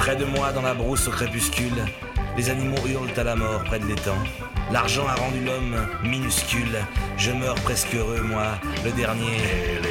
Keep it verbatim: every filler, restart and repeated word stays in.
Près de moi, dans la brousse au crépuscule, les animaux hurlent à la mort près de l'étang. L'argent a rendu l'homme minuscule. Je meurs presque heureux, moi, le dernier.